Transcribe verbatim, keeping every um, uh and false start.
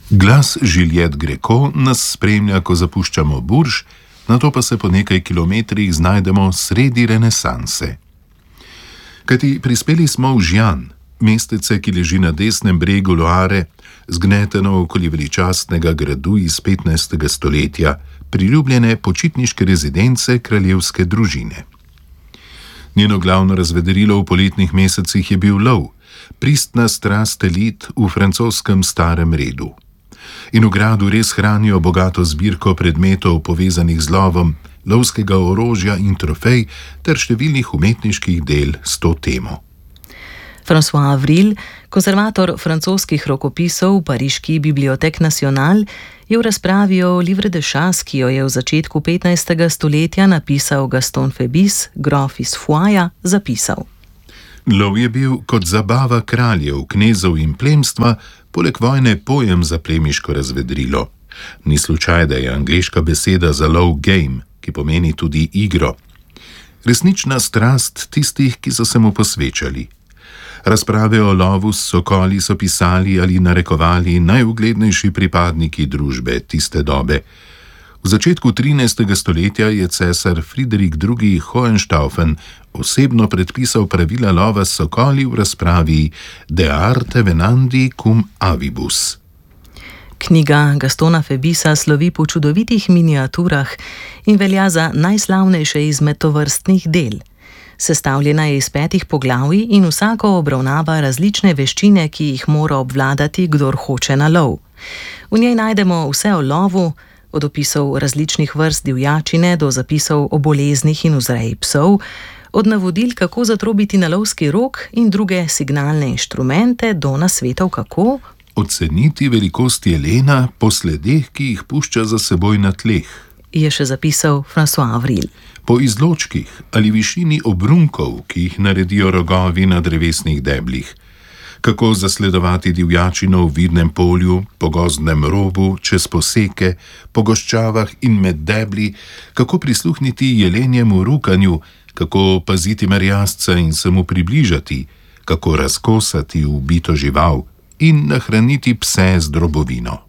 Glas Juliette Greco nas spremlja, ko zapuščamo Burž, nato pa se po nekaj kilometrih znajdemo sredi renesanse. Kajti prispeli smo v Žian, mestece, ki leži na desnem bregu Loare, zgneteno okoli veličastnega gradu iz petnajstega stoletja, priljubljene počitniške rezidence kraljevske družine. Njeno glavno razvederilo v poletnih mesecih je bil lov, pristna strast elit v francoskem starem redu. In v gradu res hranijo bogato zbirko predmetov povezanih z lovom, lovskega orožja in trofej ter številnih umetniških del s to temo. François Avril, konzervator francoskih rokopisov v pariški Bibliothèque Nationale, je v razpravi o Livre de chasse, ki jo je v začetku petnajstega stoletja napisal Gaston Fébis, grof iz Foija, zapisal. Lov je bil kot zabava kraljev, knezov in plemstva, poleg vojne pojem za plemiško razvedrilo. Ni slučaj, da je angleška beseda za lov game, ki pomeni tudi igro. Resnična strast tistih, ki so se mu posvečali. Razprave o lovu s sokoli so pisali ali narekovali najuglednejši pripadniki družbe tiste dobe. V začetku trinajstega stoletja je cesar Friderik drugi. Hohenstaufen osebno predpisal pravila lova s sokoli v razpravi De arte venandi cum avibus. Knjiga Gastona Fébisa slovi po čudovitih miniaturah in velja za najslavnejše izmed tovrstnih del. Sestavljena je iz petih poglavij in vsako obravnava različne veščine, ki jih mora obvladati, kdor hoče na lov. V njej najdemo vse o lovu, od opisov različnih vrst divjačine do zapisov o boleznih in vzreji psov, od navodil, kako zatrobiti na lovski rog in druge signalne inštrumente, do nasvetov, kako oceniti velikost jelena po sledeh, ki jih pušča za seboj na tleh, je še zapisal François Avril. Po izločkih ali višini obrunkov, ki jih naredijo rogovi na drevesnih deblih, kako zasledovati divjačino v vidnem polju, po gozdnem robu, čez poseke, po goščavah in med debli, kako prisluhniti jelenjemu rukanju, kako paziti merjasca in se mu približati, kako razkosati ubito žival in nahraniti pse z drobovino.